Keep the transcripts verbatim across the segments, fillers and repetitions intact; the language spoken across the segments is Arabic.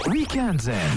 ويكاند زين.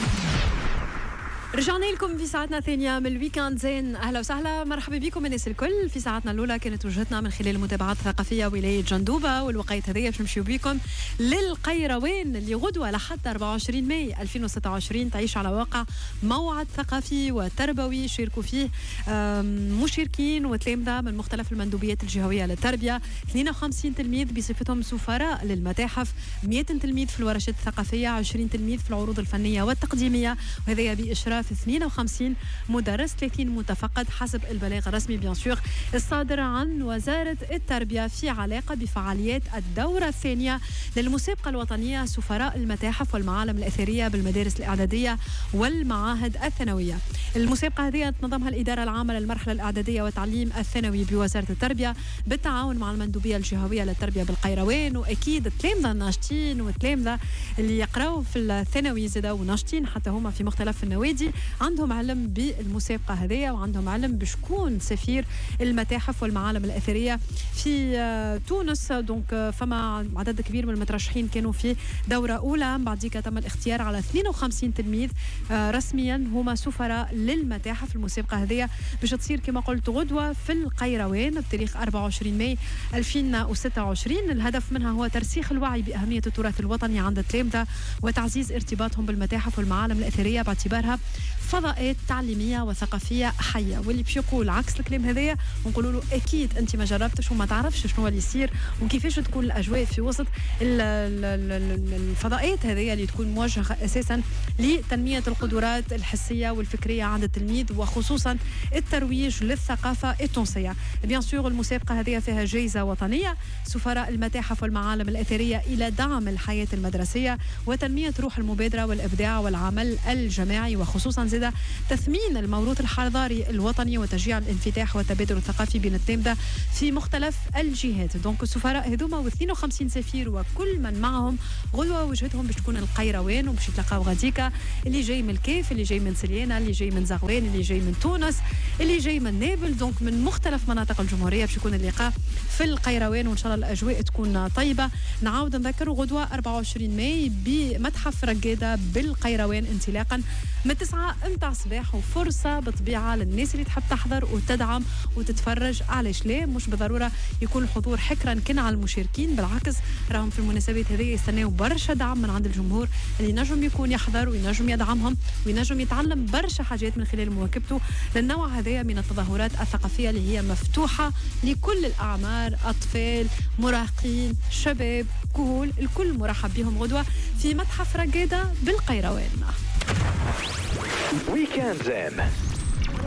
رجعنا لكم في ساعتنا الثانية من الويكاند زين. أهلا وسهلا، مرحبا بكم الناس الكل. في ساعتنا الأولى كانت وجهتنا من خلال المتابعات الثقافية ولاية جندوبة، والوقيت هذية باش نمشيو بكم للقيروان اللي غدوة لحد أربعة وعشرين ماي ألفين وستة وعشرين تعيش على واقع موعد ثقافي وتربوي يشاركوا فيه مشاركين وتلامذة من مختلف المندوبيات الجهوية للتربية. اثنين وخمسين تلميذ بصفتهم سفراء للمتاحف، مئة تلميذ في الورشات الثقافية، عشرين تلميذ في العروض الفنية والتقديمية، وهذا بإشراف اثنين وخمسين مدرس، ثلاثين متفقد حسب البلاغ الرسمي بيان سور الصادر عن وزارة التربية في علاقة بفعاليات الدورة الثانية للمسابقة الوطنية سفراء المتاحف والمعالم الأثرية بالمدارس الإعدادية والمعاهد الثانوية. المسابقة هذه تنظمها الإدارة العامة للمرحلة الإعدادية والتعليم الثانوي بوزارة التربية بالتعاون مع المندوبية الجهوية للتربية بالقيروان، وأكيد التلامذة الناشطين والتلامذة اللي يقرأوا في الثانوي زادا وناشطين حتى هما في مختلف النوادي عندهم علم بالمسابقة هذه، وعندهم علم بشكون سفير المتاحف والمعالم الأثرية في تونس. دونك فما عدد كبير من المترشحين كانوا في دورة أولى، بعديك تم الاختيار على اثنين وخمسين تلميذ رسميا هما سفراء للمتاحف. المسابقة هذه باش تصير كما قلت غدوة في القيروان بتاريخ أربعة وعشرين ماي ألفين وستة وعشرين. الهدف منها هو ترسيخ الوعي بأهمية التراث الوطني عند التلامذة وتعزيز ارتباطهم بالمتاحف والمعالم الأثرية باعتبارها فضاءات تعليمية وثقافية حية. واللي باش يقول عكس الكلام هذايا ونقولوا له اكيد انت ما جربتش وما تعرفش شنو اللي يصير وكيفاش تكون الاجواء في وسط الفضاءات هذيا اللي تكون موجهه اساسا لتنميه القدرات الحسيه والفكريه عند التلميذ وخصوصا الترويج للثقافه التونسيه. بيان سور المسابقه هذه فيها جائزه وطنيه سفراء المتاحف والمعالم الاثريه الى دعم الحياه المدرسيه وتنميه روح المبادره والابداع والعمل الجماعي، وخصوصا زاده تثمين الموروث الحضاري الوطني وتشجيع الانفتاح والتبادل الثقافي بين التلامذة في مختلف الجهات. دونك السفراء هذوما واثنين وخمسين سفير وكل من معهم غدوة وجهتهم باش تكون القيروان، وباش يتلقاو غاديكا اللي جاي من الكيف، اللي جاي من سليانة، اللي جاي من زغوان، اللي جاي من تونس، اللي جاي من نابل. دونك من مختلف مناطق الجمهورية باش يكون اللقاء في القيروان، وان شاء الله الاجواء تكون طيبة. نعاود نذكر غدوة أربعة وعشرين ماي بمتحف رقادة بالقيروان انطلاقا من تسعة متاع الصباح، وفرصة بطبيعة للناس اللي تحب تحضر وتدعم وتتفرج. علاش لا؟ مش بالضرورة يكون الحضور حكرا كان على المشاركين، بالعكس راهم في المناسبات هذه يستناو برشا دعم من عند الجمهور اللي نجم يكون يحضر وينجم يدعمهم وينجم يتعلم برشا حاجات من خلال مواكبته للنوع هذا من التظاهرات الثقافية اللي هي مفتوحة لكل الأعمار، أطفال، مراهقين، شباب، كهول، الكل مرحب بهم غدوة في متحف رقادة بالقيروان. ويكاند زين.